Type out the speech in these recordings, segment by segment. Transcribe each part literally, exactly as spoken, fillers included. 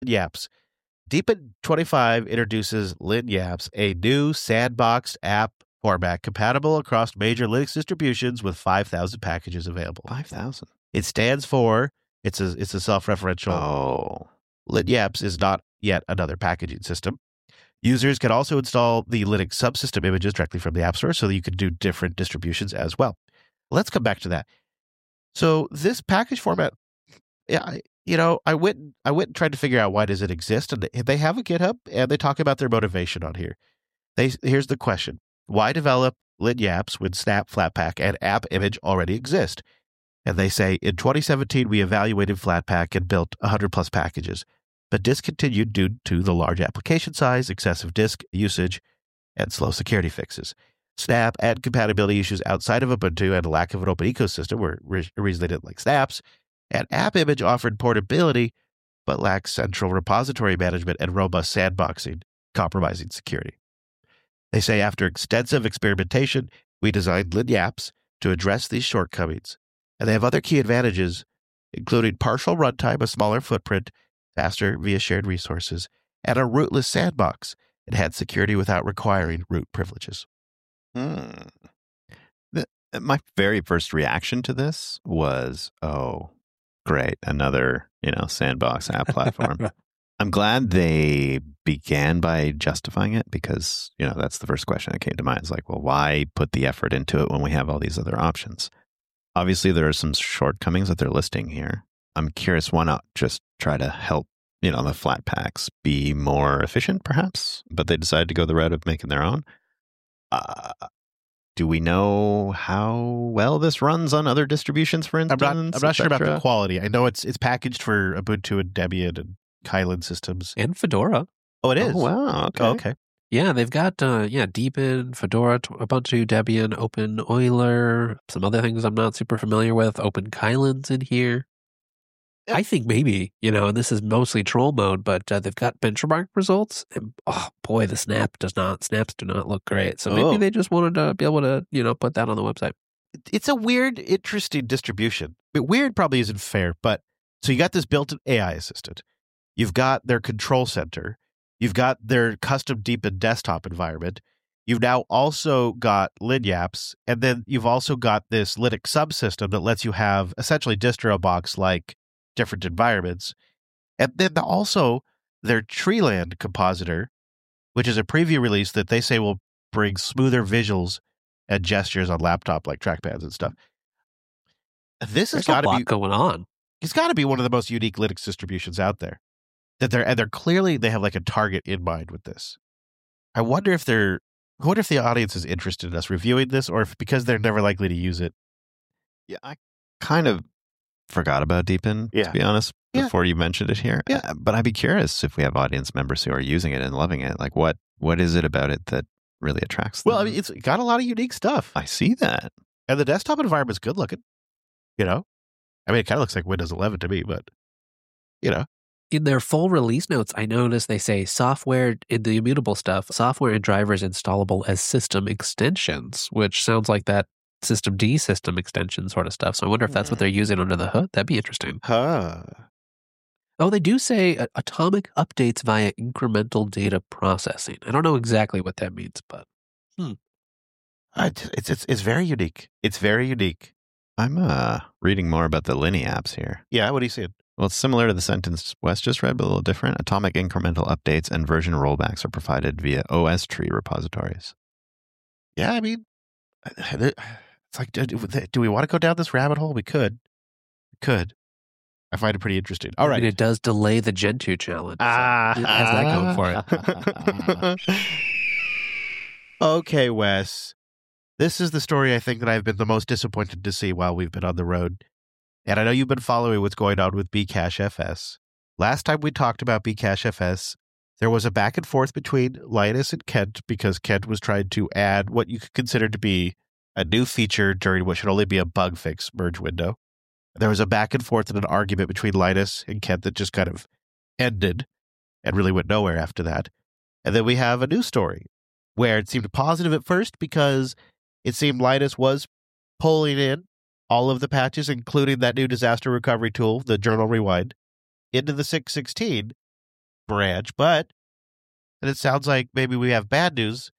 LinYaps. Deepin twenty-five introduces LinYaps, a new sandboxed app format compatible across major Linux distributions with five thousand packages available. five thousand. It stands for, it's a, it's a self-referential. Oh. LinYaps is not yet another packaging system. Users can also install the Linux subsystem images directly from the App Store so that you can do different distributions as well. Let's come back to that. So this package format, yeah, you know, I went I went and tried to figure out why does it exist, and they have a GitHub, and they talk about their motivation on here. They here's the question: why develop LinYaps when Snap, Flatpak, and App Image already exist? And they say in twenty seventeen we evaluated Flatpak and built one hundred plus packages, but discontinued due to the large application size, excessive disk usage, and slow security fixes. Snap and compatibility issues outside of Ubuntu and a lack of an open ecosystem were a reason they didn't like Snaps. And App Image offered portability, but lacks central repository management and robust sandboxing, compromising security. They say after extensive experimentation, we designed LinYaps to address these shortcomings. And they have other key advantages, including partial runtime, a smaller footprint, faster via shared resources, and a rootless sandbox, enhanced security without requiring root privileges. Hmm. The, my very first reaction to this was, oh, great, another, you know, sandbox app platform. I'm glad they began by justifying it because, you know, that's the first question that came to mind. It's like, well, why put the effort into it when we have all these other options? Obviously, there are some shortcomings that they're listing here. I'm curious, why not just try to help, you know, the Flatpaks be more efficient, perhaps? But they decided to go the route of making their own. Uh, do we know how well this runs on other distributions, for instance? I'm not, I'm not sure about the quality. I know it's it's packaged for Ubuntu and Debian and Kylin systems. And Fedora. Oh, it is? Oh, wow. Okay. Oh, okay. Yeah, they've got, uh, yeah, Deepin, Fedora, Ubuntu, Debian, Open Euler, some other things I'm not super familiar with. Open Kylin's in here. Yep. I think maybe, you know, and this is mostly troll mode, but uh, they've got benchmark results. And, oh, boy, the snap does not, snaps do not look great. So maybe oh. they just wanted to be able to, you know, put that on the website. It's a weird, interesting distribution. Weird probably isn't fair, but so you got this built-in A I assistant. You've got their control center. You've got their custom Deepin desktop environment. You've now also got LinYaps, and then you've also got this Linux subsystem that lets you have essentially DistroBox-like different environments. And then also their Treeland compositor, which is a preview release that they say will bring smoother visuals and gestures on laptop like trackpads and stuff. This has got to be going on. It's got to be one of the most unique Linux distributions out there. That they're and they're clearly they have like a target in mind with this. I wonder if they're I wonder if the audience is interested in us reviewing this, or if because they're never likely to use it. Yeah, I kind of forgot about Deepin, yeah. to be honest, yeah. before you mentioned it here. Yeah. Uh, but I'd be curious if we have audience members who are using it and loving it. Like, what what is it about it that really attracts them? Well, I mean, it's got a lot of unique stuff. I see that. And the desktop environment's good looking. You know? I mean, it kind of looks like Windows eleven to me, but, you know. In their full release notes, I noticed they say software in the immutable stuff, software and drivers installable as system extensions, which sounds like that System D system extension sort of stuff. So I wonder if that's what they're using under the hood. That'd be interesting. Huh. Oh, they do say uh, atomic updates via incremental data processing. I don't know exactly what that means, but hmm. I, it's, it's, it's very unique. It's very unique. I'm uh, reading more about the LinYaps here. Yeah, what are you seeing? Well, it's similar to the sentence Wes just read, but a little different. Atomic incremental updates and version rollbacks are provided via O S tree repositories. Yeah, I mean, it's like, do, do we want to go down this rabbit hole? We could. We could. I find it pretty interesting. All right. I mean, it does delay the Gentoo challenge. Ah, so it has that going for it. Okay, Wes. This is the story I think that I've been the most disappointed to see while we've been on the road. And I know you've been following what's going on with Bcache.fs. Last time we talked about Bcache.fs, there was a back and forth between Linus and Kent because Kent was trying to add what you could consider to be a new feature during what should only be a bug fix merge window. There was a back and forth and an argument between Linus and Kent that just kind of ended and really went nowhere after that. And then we have a new story where it seemed positive at first because it seemed Linus was pulling in all of the patches, including that new disaster recovery tool, the Journal Rewind, into the six sixteen. branch, but and it sounds like maybe we have bad news,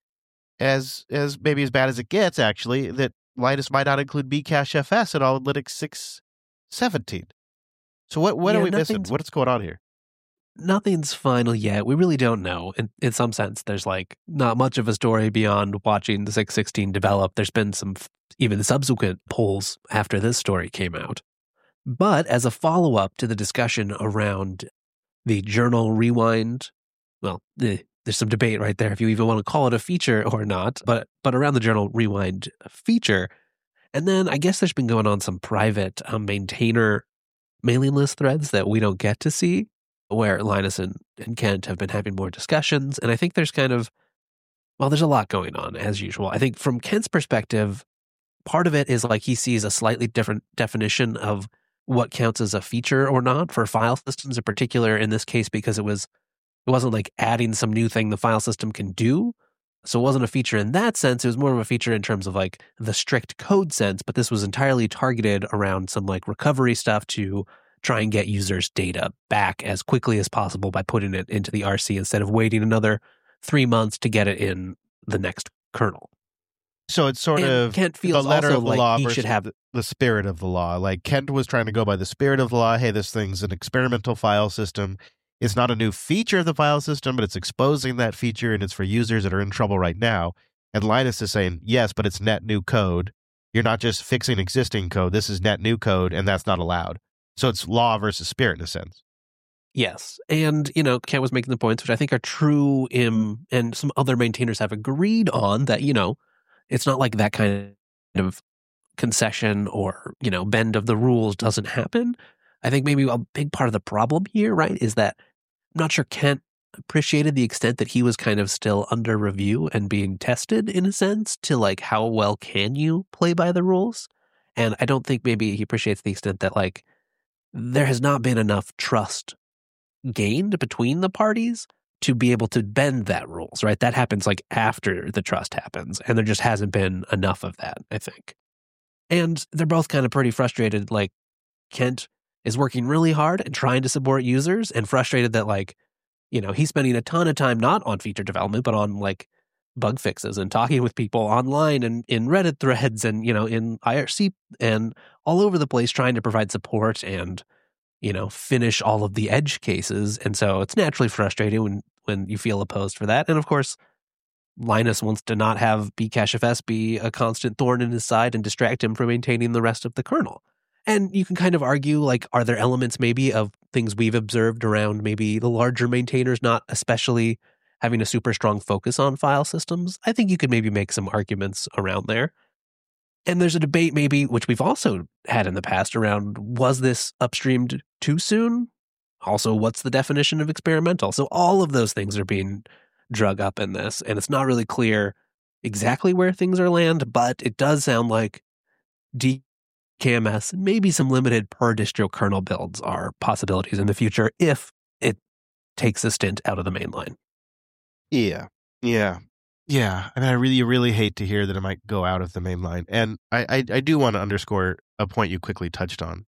as as maybe as bad as it gets, actually, that Linus might not include Bcache F S at all in Linux six seventeen. So what what Yeah, are we missing? nothing's- What's going on here? Nothing's final yet. We really don't know. In, in some sense, there's like not much of a story beyond watching the six sixteen develop. There's been some f- even subsequent polls after this story came out. But as a follow-up to the discussion around the journal rewind, well, eh, there's some debate right there if you even want to call it a feature or not, but but around the journal rewind feature. And then I guess there's been going on some private um, maintainer mailing list threads that we don't get to see, where Linus and, and Kent have been having more discussions. And I think there's kind of, well, there's a lot going on as usual. I think from Kent's perspective, part of it is like he sees a slightly different definition of what counts as a feature or not for file systems, in particular in this case, because it was, it wasn't like adding some new thing the file system can do. So it wasn't a feature in that sense. It was more of a feature in terms of like the strict code sense, but this was entirely targeted around some like recovery stuff to try and get users' data back as quickly as possible by putting it into the R C instead of waiting another three months to get it in the next kernel. So it's sort And of Kent the feels letter also of the like law he versus should have the, the spirit of the law. Like Kent was trying to go by the spirit of the law. Hey, this thing's an experimental file system. It's not a new feature of the file system, but it's exposing that feature, and it's for users that are in trouble right now. And Linus is saying, yes, but it's net new code. You're not just fixing existing code. This is net new code, and that's not allowed. So it's law versus spirit in a sense. Yes. And, you know, Kent was making the points, which I think are true, in, and some other maintainers have agreed on, that, you know, it's not like that kind of concession or, you know, bend of the rules doesn't happen. I think maybe a big part of the problem here, right, is that I'm not sure Kent appreciated the extent that he was kind of still under review and being tested in a sense to like how well can you play by the rules. And I don't think maybe he appreciates the extent that like there has not been enough trust gained between the parties to be able to bend that rules, right? That happens like after the trust happens, and there just hasn't been enough of that, I think. And they're both kind of pretty frustrated. Like Kent is working really hard and trying to support users, and frustrated that like, you know, he's spending a ton of time not on feature development, but on like bug fixes and talking with people online and in Reddit threads and, you know, in I R C and all over the place trying to provide support and, you know, finish all of the edge cases. And so it's naturally frustrating when, when you feel opposed for that. And of course, Linus wants to not have Bcache F S be a constant thorn in his side and distract him from maintaining the rest of the kernel. And you can kind of argue, like, are there elements maybe of things we've observed around maybe the larger maintainers not especially having a super strong focus on file systems? I think you could maybe make some arguments around there. And there's a debate maybe, which we've also had in the past, around was this upstreamed too soon? Also, what's the definition of experimental? So all of those things are being drug up in this, and it's not really clear exactly where things are land, but it does sound like D K M S, maybe some limited per distro kernel builds are possibilities in the future if it takes a stint out of the main line. Yeah, yeah, yeah. I mean, I really, really hate to hear that it might go out of the main line. And I, I, I do want to underscore a point you quickly touched on.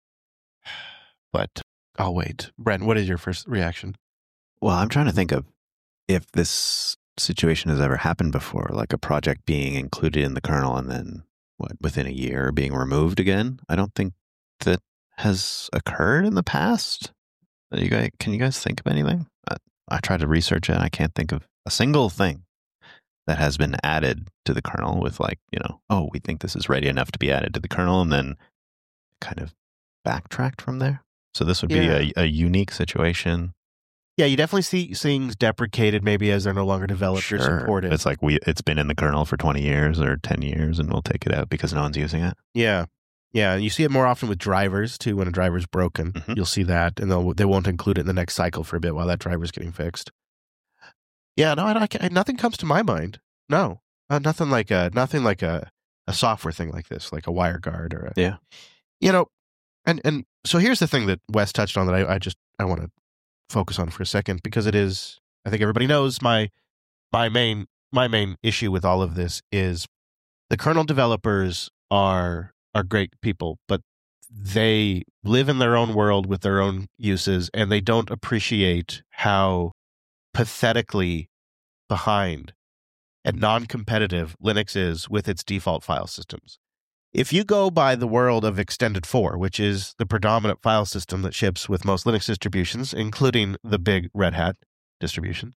But I'll wait. Brent, what is your first reaction? Well, I'm trying to think of if this situation has ever happened before, like a project being included in the kernel and then, what, within a year being removed again. I don't think that has occurred in the past. You guys, can you guys think of anything? I, I tried to research it, and I can't think of a single thing that has been added to the kernel with like, you know, oh, we think this is ready enough to be added to the kernel, and then kind of backtracked from there. So this would Yeah. be a, a unique situation. Yeah, you definitely see things deprecated maybe as they're no longer developed or supported. It's like we it's been in the kernel for twenty years or ten years, and we'll take it out because no one's using it. Yeah. Yeah, you see it more often with drivers, too. When a driver's broken, Mhm. you'll see that, and they'll, they won't include it in the next cycle for a bit while that driver's getting fixed. Yeah, no, I, I, nothing comes to my mind. No, uh, nothing like a nothing like a, a software thing like this, like a WireGuard or a, Yeah. you know, and and so here's the thing that Wes touched on that I, I just I want to focus on for a second, because it is, I think everybody knows my my main my main issue with all of this is the kernel developers are are great people, but they live in their own world with their own uses, and they don't appreciate how pathetically behind and non-competitive Linux is with its default file systems. If you go by the world of Extended four, which is the predominant file system that ships with most Linux distributions, including the big Red Hat distribution,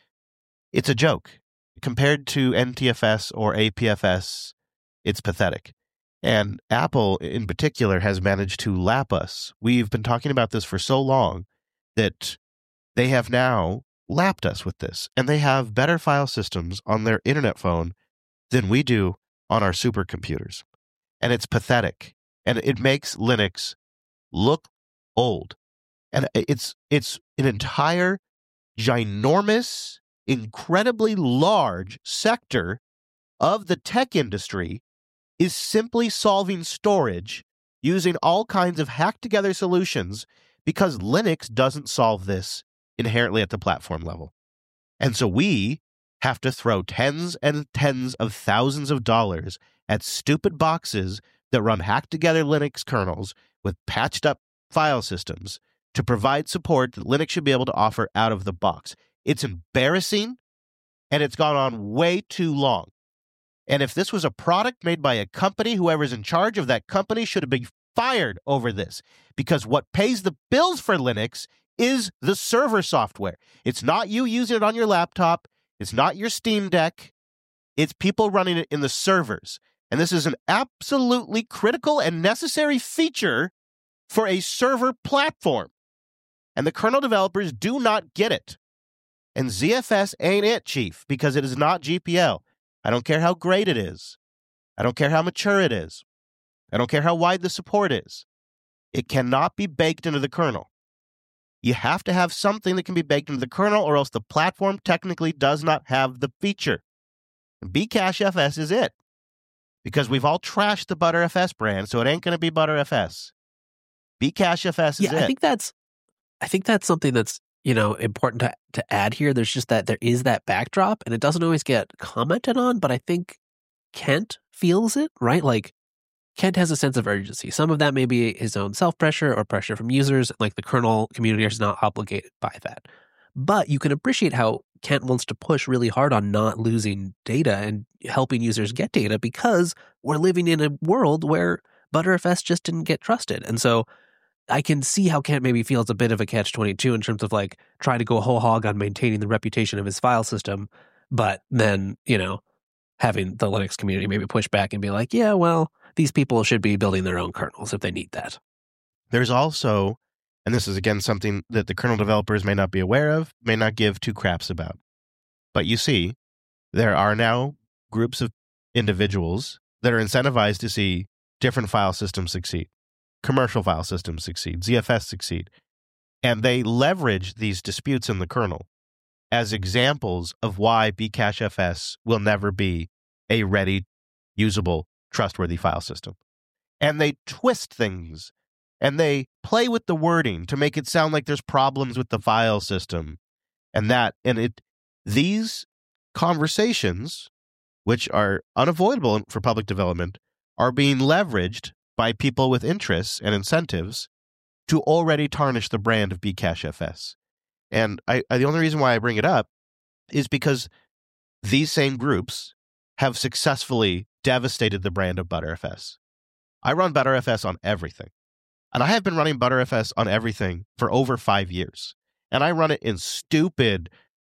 it's a joke. Compared to N T F S or A P F S, it's pathetic. And Apple, in particular, has managed to lap us. We've been talking about this for so long that they have now lapped us with this. And they have better file systems on their internet phone than we do on our supercomputers. And it's pathetic. And it makes Linux look old. And it's it's an entire, ginormous, incredibly large sector of the tech industry is simply solving storage using all kinds of hacked-together solutions because Linux doesn't solve this inherently at the platform level. And so we have to throw tens and tens of thousands of dollars at stupid boxes that run hacked-together Linux kernels with patched-up file systems to provide support that Linux should be able to offer out of the box. It's embarrassing, and it's gone on way too long. And if this was a product made by a company, whoever's in charge of that company should have been fired over this, because what pays the bills for Linux is the server software. It's not you using it on your laptop. It's not your Steam Deck. It's people running it in the servers. And this is an absolutely critical and necessary feature for a server platform. And the kernel developers do not get it. And Z F S ain't it, Chief, because it is not G P L. I don't care how great it is. I don't care how mature it is. I don't care how wide the support is. It cannot be baked into the kernel. You have to have something that can be baked into the kernel, or else the platform technically does not have the feature. And Bcache.fs is it. Because we've all trashed the ButterFS brand, so it ain't going to be ButterFS. Bcache.fs is yeah, it. I think that's, I think that's something that's, you know, important to, to add here. There's just that there is that backdrop, and it doesn't always get commented on, but I think Kent feels it, right? Like, Kent has a sense of urgency. Some of that may be his own self-pressure or pressure from users, like the kernel community is not obligated by that. But you can appreciate how Kent wants to push really hard on not losing data and helping users get data, because we're living in a world where ButterFS just didn't get trusted. And so I can see how Kent maybe feels a bit of a catch twenty-two in terms of like trying to go whole hog on maintaining the reputation of his file system, but then, you know, having the Linux community maybe push back and be like, yeah, well, these people should be building their own kernels if they need that. There's also, and this is again something that the kernel developers may not be aware of, may not give two craps about. But you see, there are now groups of individuals that are incentivized to see different file systems succeed. Commercial file systems succeed, Z F S succeed. And they leverage these disputes in the kernel as examples of why Bcache.fs will never be a ready, usable, trustworthy file system. And they twist things, and they play with the wording to make it sound like there's problems with the file system. And that, and it, these conversations, which are unavoidable for public development, are being leveraged by people with interests and incentives to already tarnish the brand of Bcache.fs. And I, I, the only reason why I bring it up is because these same groups have successfully devastated the brand of ButterFS. I run ButterFS on everything. And I have been running ButterFS on everything for over five years. And I run it in stupid,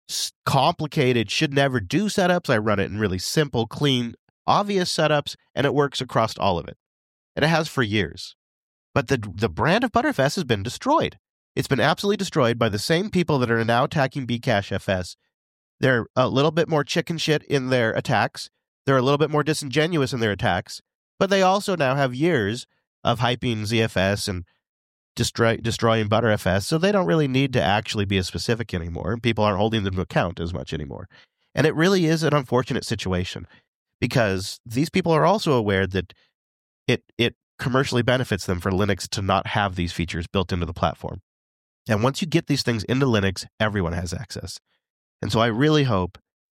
complicated, should never do setups. I run it in really simple, clean, obvious setups, and it works across all of it. And it has for years. But the the brand of ButterFS has been destroyed. It's been absolutely destroyed by the same people that are now attacking Bcache.fs. They're a little bit more chicken shit in their attacks. They're a little bit more disingenuous in their attacks. But they also now have years of hyping Z F S and destroy, destroying ButterFS, so they don't really need to actually be as specific anymore. People aren't holding them to account as much anymore. And it really is an unfortunate situation, because these people are also aware that it it commercially benefits them for Linux to not have these features built into the platform. And once you get these things into Linux, everyone has access. And so I really hope,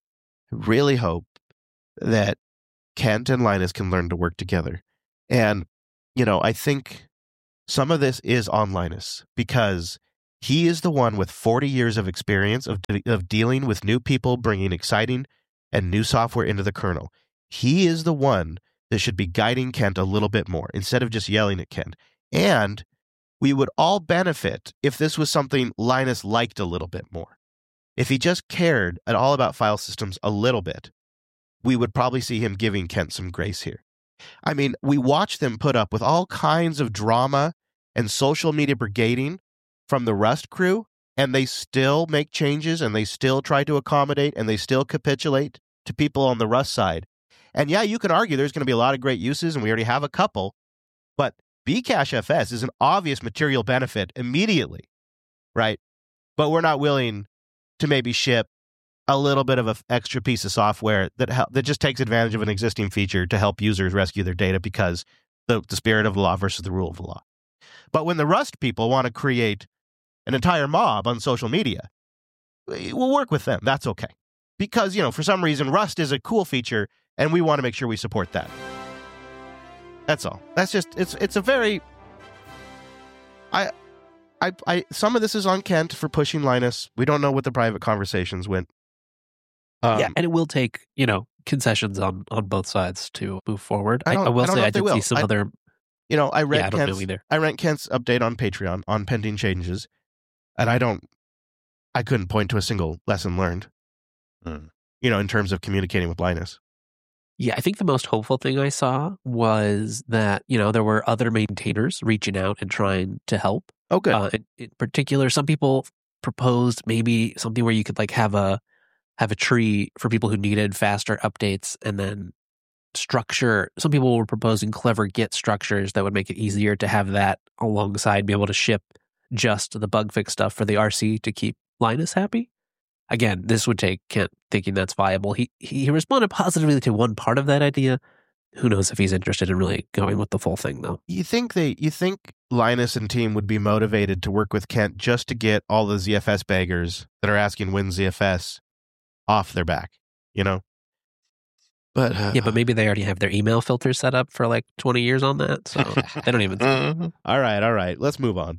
really hope that Kent and Linus can learn to work together. And, you know, I think some of this is on Linus, because He is the one with forty years of experience of, de- of dealing with new people, bringing exciting and new software into the kernel. He is the one that should be guiding Kent a little bit more instead of just yelling at Kent. And we would all benefit if this was something Linus liked a little bit more. If he just cared at all about file systems a little bit, we would probably see him giving Kent some grace here. I mean, we watch them put up with all kinds of drama and social media brigading from the Rust crew, and they still make changes, and they still try to accommodate, and they still capitulate to people on the Rust side. And yeah, you can argue there's going to be a lot of great uses, and we already have a couple, but Bcache F S is an obvious material benefit immediately, right? But we're not willing to maybe ship a little bit of an extra piece of software that hel- that just takes advantage of an existing feature to help users rescue their data because the, the spirit of the law versus the rule of the law. But when the Rust people want to create an entire mob on social media, we'll work with them. That's okay. Because, you know, for some reason, Rust is a cool feature, and we want to make sure we support that. That's all. That's just, it's it's a very, I, I, I, some of this is on Kent for pushing Linus. We don't know what the private conversations went. Um, yeah, and it will take, you know, concessions on, on both sides to move forward. I I, don't- I will I don't say know I if they did will. see some I- other, You know, I read yeah, I don't Kent's, know either. I read Kent's update on Patreon on pending changes, and I don't, I couldn't point to a single lesson learned, Hmm. you know, in terms of communicating with Linus. Yeah, I think the most hopeful thing I saw was that, you know, there were other maintainers reaching out and trying to help. Oh, good. Uh, in, in particular, some people proposed maybe something where you could like have a have a tree for people who needed faster updates, and then structure. Some people were proposing clever Git structures that would make it easier to have that alongside, be able to ship just the bug fix stuff for the R C to keep Linus happy. Again, this would take Kent thinking that's viable. He he responded positively to one part of that idea. Who knows if he's interested in really going with the full thing, though. You think they, you think Linus and team would be motivated to work with Kent just to get all the Z F S baggers that are asking when Z F S off their back, you know? But uh, Yeah, but maybe they already have their email filters set up for like twenty years on that, so they don't even. all right, all right, let's move on.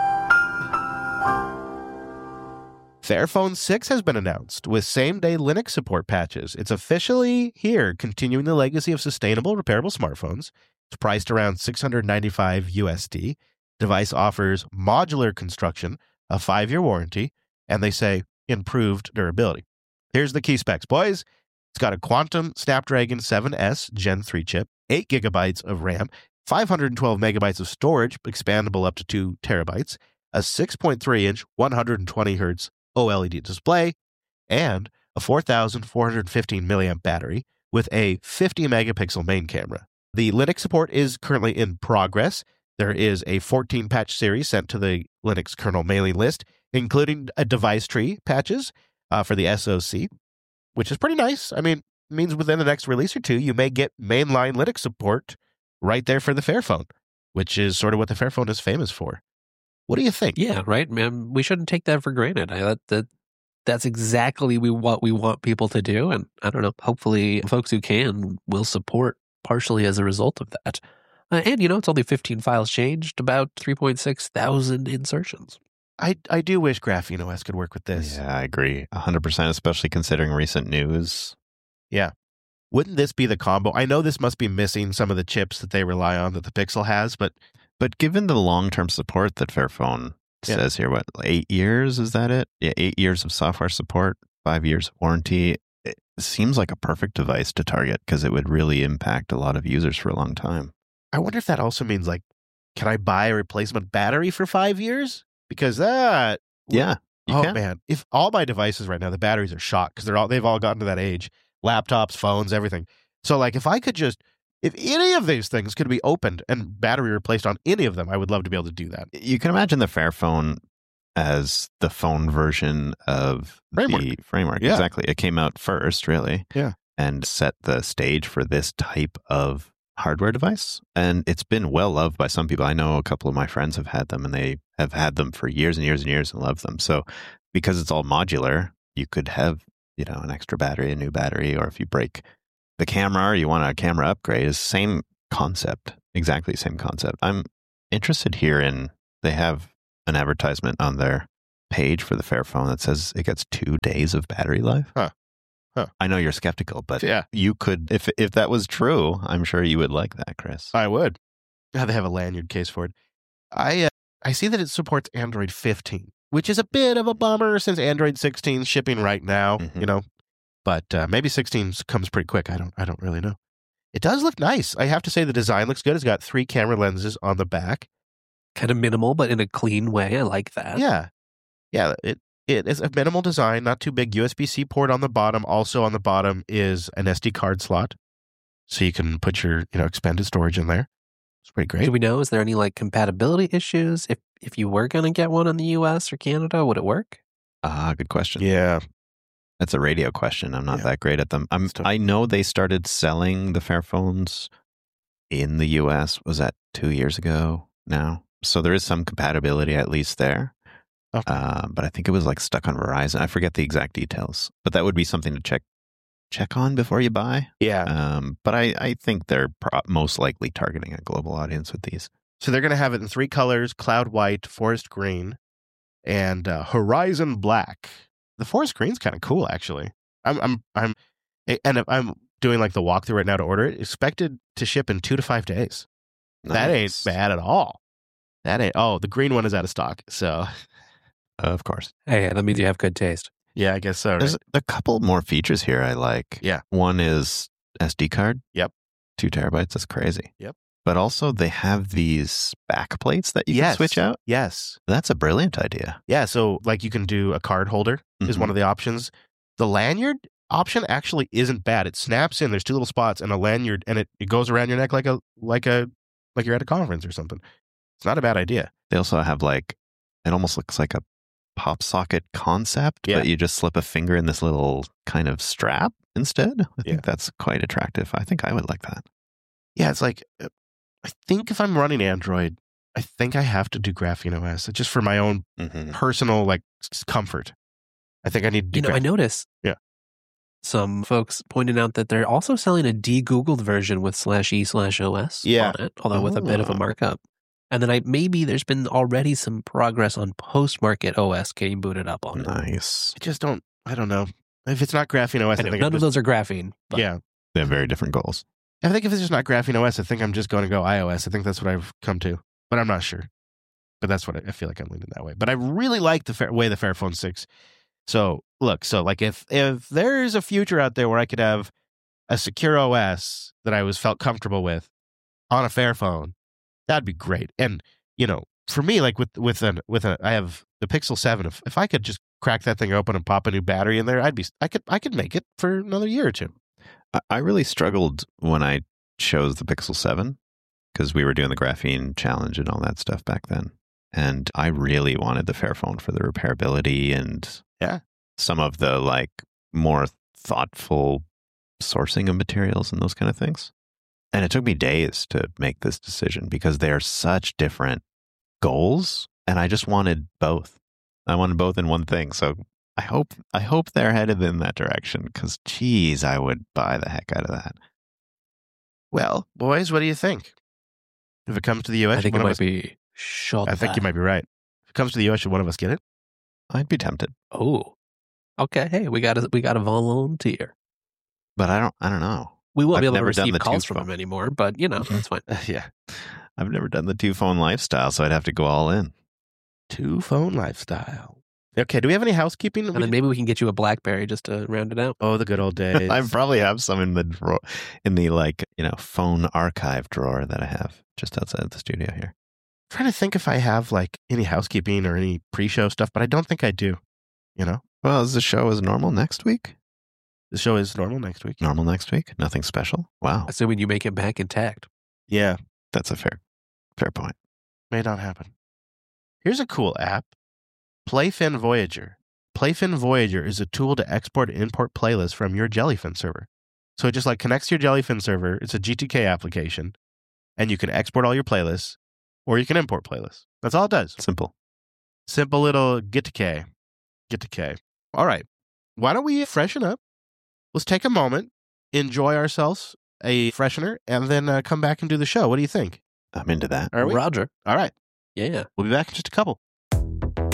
Fairphone six has been announced with same-day Linux support patches. It's officially here, continuing the legacy of sustainable, repairable smartphones. It's priced around six hundred ninety-five U S D. Device offers modular construction, a five-year warranty, and they say improved durability. Here's the key specs, boys. It's got a Quantum Snapdragon seven S Gen three chip, eight gigabytes of RAM, five hundred twelve megabytes of storage, expandable up to two terabytes, a six point three inch, one hundred twenty hertz OLED display, and a four thousand four hundred fifteen milliamp battery with a fifty megapixel main camera. The Linux support is currently in progress. There is a fourteen patch series sent to the Linux kernel mailing list, including a device tree patches uh, for the S O C, which is pretty nice. I mean, it means within the next release or two, you may get mainline Linux support right there for the Fairphone, which is sort of what the Fairphone is famous for. What do you think? Yeah, right, man. We shouldn't take that for granted. I, that, that that's exactly we what we want people to do, and I don't know. Hopefully, folks who can will support partially as a result of that. Uh, and you know, it's only fifteen files changed, about three point six thousand insertions. I, I do wish Graphene O S could work with this. Yeah, I agree. one hundred percent, especially considering recent news. Yeah. Wouldn't this be the combo? I know this must be missing some of the chips that they rely on that the Pixel has, but But given the long-term support that Fairphone Yeah. says here, what, eight years, is that it? Yeah, eight years of software support, five years of warranty. It seems like a perfect device to target because it would really impact a lot of users for a long time. I wonder if that also means, like, can I buy a replacement battery for five years? Because that, Yeah, you oh can. man, if all my devices right now, the batteries are shot because they're all they've all gotten to that age, laptops, phones, everything. So, like, if I could just, if any of these things could be opened and battery replaced on any of them, I would love to be able to do that. You can imagine the Fairphone as the phone version of Framework. the framework. Yeah. Exactly. It came out first, really. Yeah. And set the stage for this type of hardware device. And it's been well loved by some people. I know a couple of my friends have had them, and they have had them for years and years and years and love them. So because it's all modular, you could have, you know, an extra battery, a new battery, or if you break the camera or you want a camera upgrade, is same concept, exactly same concept. I'm interested here in, they have an advertisement on their page for the Fairphone that says it gets two days of battery life. Huh. Huh. I know you're skeptical, but Yeah. you could, if if that was true, I'm sure you would like that, Chris. I would. Yeah, they have a lanyard case for it. I uh, I see that it supports Android fifteen, which is a bit of a bummer since Android sixteen is shipping right now, Mhm. you know. But uh, maybe sixteen comes pretty quick. I don't I don't really know. It does look nice. I have to say the design looks good. It's got three camera lenses on the back. Kind of minimal, but in a clean way. I like that. Yeah. Yeah, it it is a minimal design, not too big. U S B C port on the bottom. Also on the bottom is an S D card slot. So you can put your, you know, expanded storage in there. It's pretty great. Do we know, is there any like compatibility issues? If if you were going to get one in the U S or Canada, would it work? Ah, good question. Yeah. That's a radio question. I'm not Yeah. that great at them. I'm, It's tough. I know they started selling the Fairphones in the U S. Was that two years ago now? So there is some compatibility at least there. Okay. Uh, but I think it was like stuck on Verizon. I forget the exact details. But that would be something to check check on before you buy. Yeah. Um, but I, I think they're pro- most likely targeting a global audience with these. So they're going to have it in three colors: cloud white, forest green, and uh, horizon black. The forest green's kind of cool, actually. I'm, I'm, I'm, and I'm doing like the walkthrough right now to order it. Expected to ship in two to five days. That ain't Nice. bad at all. That ain't. Oh, the green one is out of stock. So Of course. Hey, that means you have good taste. yeah, I guess so. There's Right? a couple more features here I like. Yeah. One is S D card. Yep. Two terabytes. That's crazy. Yep. But also they have these back plates that you Yes. can switch out. Yes. That's a brilliant idea. Yeah. So like you can do a card holder is Mhm. one of the options. The lanyard option actually isn't bad. It snaps in. There's two little spots and a lanyard, and it, it goes around your neck like a like a like you're at a conference or something. It's not a bad idea. They also have like, it almost looks like a pop socket concept, Yeah. but you just slip a finger in this little kind of strap instead. I Yeah. think that's quite attractive. I think I would like that. Yeah, it's like uh, I think if I'm running Android, I think I have to do Graphene O S just for my own Mm-hmm. personal like s- comfort. I think I need to You do know, I Graph- noticed Yeah. some folks pointed out that they're also selling a de-Googled version with slash E slash O S Yeah. on it, although with a bit of a Oh. markup. And then I maybe there's been already some progress on post-market O S getting booted up on it. Nice. I just don't. I don't know if it's not Graphene O S. I I, know, think none I'm of just, those are graphene. But yeah. They have very different goals. I think if it's just not Graphene O S, I think I'm just going to go iOS. I think that's what I've come to, but I'm not sure. But that's what I, I feel like I'm leaning that way. But I really like the fair, way the Fairphone six. So look, so like if if there's a future out there where I could have a secure O S that I was felt comfortable with on a Fairphone, that'd be great. And you know, for me, like with with an with a, I have the Pixel seven. If if I could just crack that thing open and pop a new battery in there, I'd be I could I could make it for another year or two. I, I really struggled when I chose the Pixel seven because we were doing the graphene challenge and all that stuff back then. And I really wanted the Fairphone for the repairability and Yeah. some of the like more thoughtful sourcing of materials and those kind of things. And it took me days to make this decision because they are such different goals. And I just wanted both. I wanted both in one thing. So I hope I hope they're headed in that direction because, geez, I would buy the heck out of that. Well, boys, what do you think? If it comes to the U S, I think it one of might us- be shot. I think you might be right. If it comes to the U S, should one of us get it? I'd be tempted, Oh, okay. Hey, we got a we got a volunteer. but I don't. I don't know. We won't I've be able to never done receive the calls two from phone. him anymore, but you know that's fine. yeah. I've never done the two phone lifestyle, so I'd have to go all in. Two phone lifestyle. Okay, do we have any housekeeping? And then maybe we can get you a BlackBerry just to round it out. Oh, the good old days. I probably have some in the drawer, in the like you know phone archive drawer that I have just outside the studio here. trying to think if I have like any housekeeping or any pre-show stuff, but I don't think I do. You know, Well, is the show as normal next week? the show is normal next week. Normal next week? Nothing special? Wow, Assuming you make it back intact. Yeah, that's a fair, fair point. may not happen. Here's a cool app, Playfin Voyager. Playfin Voyager is a tool to export and import playlists from your Jellyfin server. So it just like connects to your Jellyfin server. It's a G T K application, and you can export all your playlists, or you can import playlists. That's all it does. Simple. Simple little get to K. Get to K. All right. Why don't we freshen up? Let's take a moment, enjoy ourselves a freshener, and then uh, come back and do the show. What do you think? I'm into that. Are we? Roger. All right. Yeah. We'll be back in just a couple.